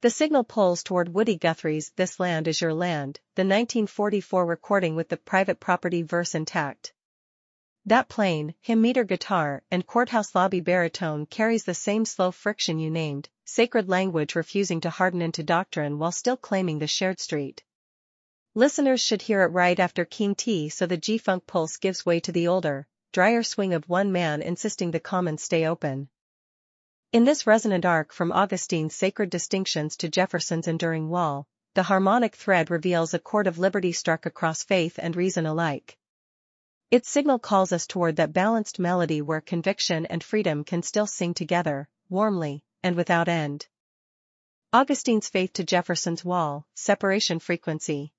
The signal pulls toward Woody Guthrie's "This Land Is Your Land," the 1944 recording with the private property verse intact. That plain, hymn-meter guitar and courthouse lobby baritone carries the same slow friction you named, sacred language refusing to harden into doctrine while still claiming the shared street. Listeners should hear it right after King T, so the G-funk pulse gives way to the older, drier swing of one man insisting the commons stay open. In this resonant arc from Augustine's sacred distinctions to Jefferson's enduring wall, the harmonic thread reveals a chord of liberty struck across faith and reason alike. Its signal calls us toward that balanced melody where conviction and freedom can still sing together, warmly, and without end. Augustine's faith to Jefferson's wall, separation frequency.